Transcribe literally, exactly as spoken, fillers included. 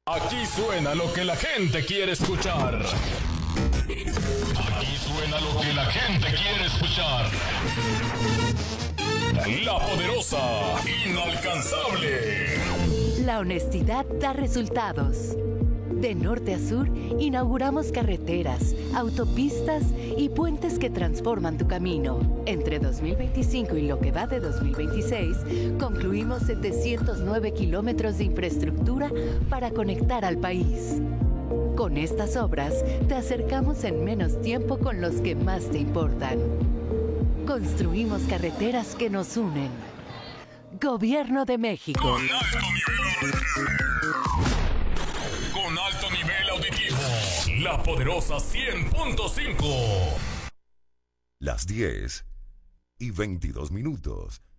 Aquí suena lo que la gente quiere escuchar. Aquí suena lo que la gente quiere escuchar. La poderosa, inalcanzable. La honestidad da resultados. De norte a sur, inauguramos carreteras, autopistas y puentes que transforman tu camino. Entre dos mil veinticinco y lo que va de dos mil veintiséis, concluimos setecientos nueve kilómetros de infraestructura para conectar al país. Con estas obras, te acercamos en menos tiempo con los que más te importan. Construimos carreteras que nos unen. Gobierno de México. Con alto nivel Con alto nivel auditivo. La poderosa cien punto cinco. Las diez y veintidós minutos.